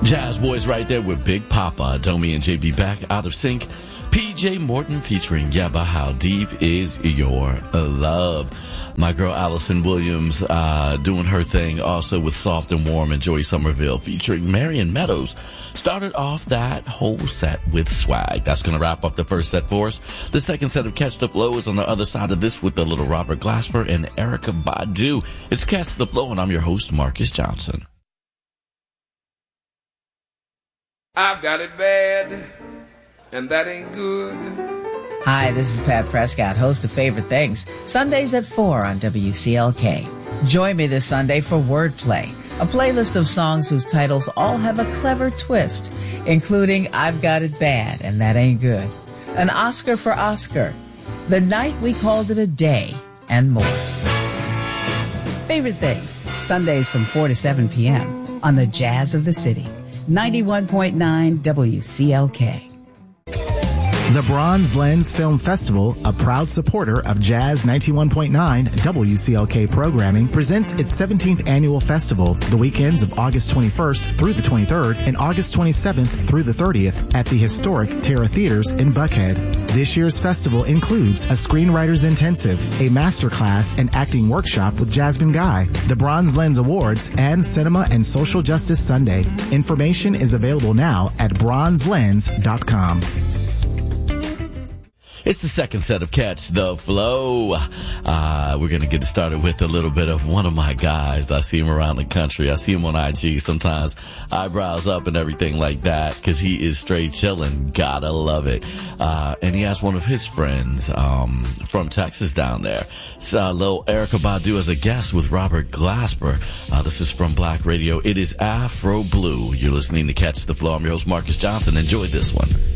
Jazz Boys right there with Big Papa. Domi and JB back out of sync. PJ Morton featuring Yebba, How Deep Is Your Love. My girl Allison Williams doing her thing also with Soft and Warm, and Joey Somerville featuring Marion Meadows. Started off that whole set with swag. That's going to wrap up the first set for us. The second set of Catch the Flow is on the other side of this with the little Robert Glasper and Erykah Badu. It's Catch the Flow, and I'm your host, Marcus Johnson. I've got it bad, and that ain't good. Hi, this is Pat Prescott, host of Favorite Things, Sundays at 4 on WCLK. Join me this Sunday for Wordplay, a playlist of songs whose titles all have a clever twist, including I've Got It Bad, and That Ain't Good, an Oscar for Oscar, The Night We Called It a Day, and more. Favorite Things, Sundays from 4 to 7 p.m. on the Jazz of the City. 91.9 WCLK. The Bronze Lens Film Festival, a proud supporter of Jazz 91.9 WCLK programming, presents its 17th annual festival the weekends of August 21st through the 23rd and August 27th through the 30th at the historic Terra Theaters in Buckhead. This year's festival includes a screenwriter's intensive, a masterclass and acting workshop with Jasmine Guy, the Bronze Lens Awards, and Cinema and Social Justice Sunday. Information is available now at bronzelens.com. It's the second set of Catch the Flow. We're going to get started with a little bit of one of my guys. I see him around the country. I see him on IG sometimes, eyebrows up and everything like that, because he is straight chilling. Gotta love it. And he has one of his friends from Texas down there. Little Erykah Badu as a guest with Robert Glasper. This is from Black Radio. It is Afro Blue. You're listening to Catch the Flow. I'm your host, Marcus Johnson. Enjoy this one.